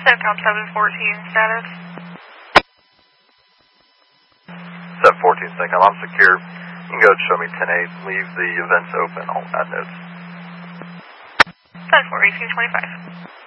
SOCOM 714 status. 714 SOCOM, I'm secure. You can go and show me 10-8. Leave the events open. I'll add notes. 10-4, 1825.